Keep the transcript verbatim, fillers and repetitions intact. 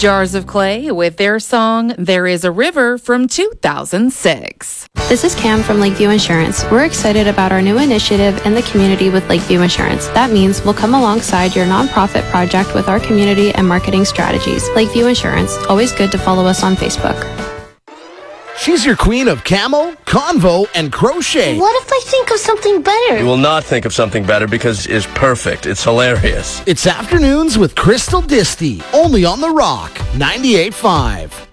Jars of Clay with their song There Is a River from two thousand six. This is Cam from Lakeview Insurance. We're excited about our new initiative in the community with Lakeview Insurance. That means we'll come alongside your nonprofit project with our community and marketing strategies. Lakeview Insurance, always good to follow us on Facebook. She's your queen of camo, convo, and crochet. What if I think of something better? You will not think of something better because it's perfect. It's hilarious. It's Afternoons with Crystal Disty, only on The Rock, ninety-eight point five.